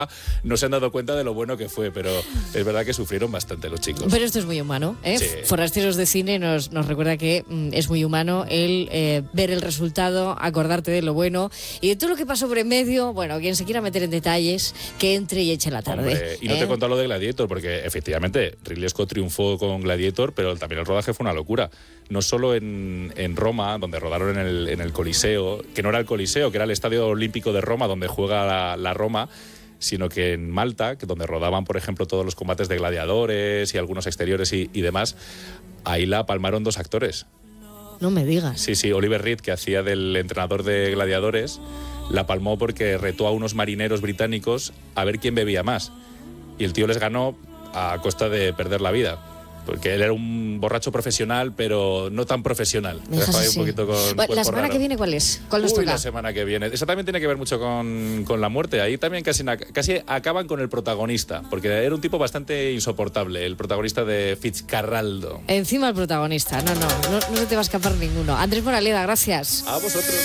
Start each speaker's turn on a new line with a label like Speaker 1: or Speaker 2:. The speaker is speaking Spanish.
Speaker 1: no se han dado cuenta de lo bueno que fue, pero es verdad que sufrieron bastante los chicos.
Speaker 2: Pero esto es muy humano, ¿eh?
Speaker 1: Sí.
Speaker 2: Forasteros de Cine nos recuerda que es muy humano el ver el resultado, acordarte de lo bueno y de todo lo que pasó por en medio. Bueno, quien se quiera meter en detalles, que entre y eche la tarde.
Speaker 1: Hombre, y no te he contado lo de Gladiator, porque efectivamente Ridley Scott triunfó con Gladiator, pero también el rodaje fue una locura. No solo en Roma, donde rodaron en el Coliseo, que no era el Coliseo, que era el Estadio Olímpico de Roma, donde juega la Roma, sino que en Malta, que donde rodaban, por ejemplo, todos los combates de gladiadores y algunos exteriores y demás, ahí la palmaron 2 actores.
Speaker 2: No me digas.
Speaker 1: Sí, Oliver Reed, que hacía del entrenador de gladiadores, la palmó porque retó a unos marineros británicos a ver quién bebía más. Y el tío les ganó a costa de perder la vida. Porque él era un borracho profesional, pero no tan profesional.
Speaker 2: Me dejas así.
Speaker 1: Un poquito con
Speaker 2: Bueno, ¿la semana que viene cuál es? ¿Cuál nos toca?
Speaker 1: La semana que viene. Esa también tiene que ver mucho con la muerte. Ahí también casi acaban con el protagonista, porque era un tipo bastante insoportable, el protagonista de Fitzcarraldo.
Speaker 2: Encima el protagonista. No se te va a escapar ninguno. Andrés Moraleda, gracias.
Speaker 1: A vosotros.